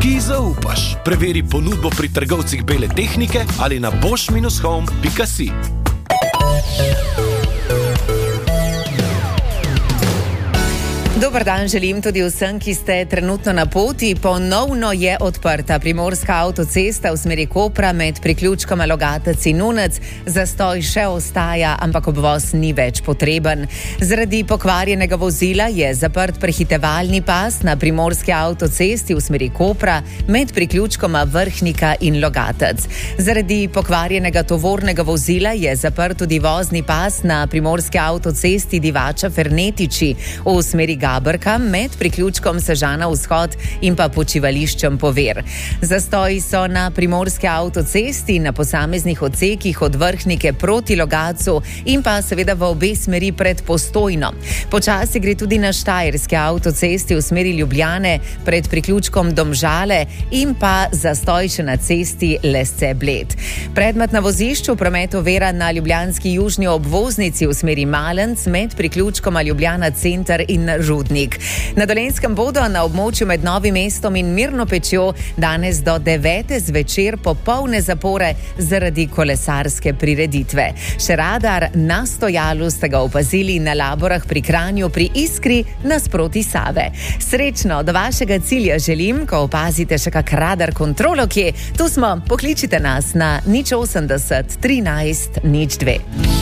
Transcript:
ki ji zaupaš. Preveri ponudbo pri trgovcih bele tehnike ali na bosch-home.si. Dober dan želim tudi vsem, ki ste trenutno na poti. Ponovno je odprta primorska avtocesta v smeri Kopra med priključkoma Logatec in Nunec. Zastoj še ostaja, ampak obvoz ni več potreben. Zaradi pokvarjenega vozila je zaprt prehitevalni pas na primorski avtocesti v smeri Kopra med priključkoma Vrhnika in Logatec. Zaradi pokvarjenega tovornega vozila je zaprt tudi vozni pas na primorski avtocesti Divača-Fernetiči v smeri Gabrka med priključkom Sežana vzhod in pa počivališčem Pover. Zastoji so na primorski avtocesti na posameznih odsekih od Vrhnike proti Logatcu in pa seveda v obe smeri pred Postojno. Počasi gre tudi na štajerski avtocesti v smeri Ljubljane pred priključkom Domžale in pa zastoj še na cesti Lesce-Bled. Predmet na vozišču promet ovira na ljubljanski južni obvoznici v smeri Malenc med priključkoma Ljubljana center in Rudnik. Na Dolenjskem bodo na območju med Novim mestom in Mirno Pečjo danes do 9. zvečer popolne zapore zaradi kolesarske prireditve. Še radar na stojalu ste ga opazili na Laborah pri Kranju pri Iskri nasproti Save. Srečno do vašega cilja želim, ko opazite še kak radar kontrolo kje. Tu smo, pokličite nas na 080 13 02.